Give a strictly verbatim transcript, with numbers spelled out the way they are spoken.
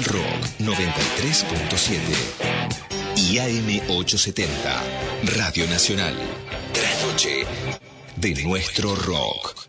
Rock noventa y tres punto siete y A M ochocientos setenta, Radio Nacional. Trasnoche de nuestro rock.